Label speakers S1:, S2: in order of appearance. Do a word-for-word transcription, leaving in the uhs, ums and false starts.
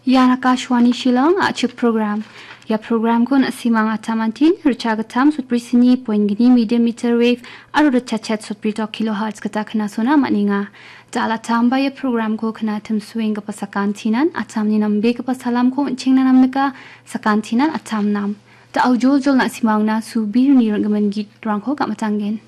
S1: Yan Akashwani Shillong achuk program. Ya program ko na simang atamantin richagatam sutbrisini poingini medium meter wave aru chachat sutbrito kilohertz kata kena sona maninga. Dala tamba ya program ko kena tim swing ka pasakantinan atam ni nambe ka pasalam ko chingna namnaka sakantinan atam nam. Ta aujol jol na simang na subir ni ranggaman git rangko ka matanggen.